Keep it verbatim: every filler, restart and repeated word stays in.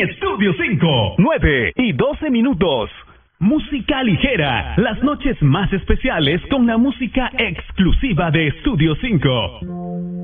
Estudio cinco. nueve y doce minutos. Música ligera. Las noches más especiales con la música exclusiva de Estudio cinco.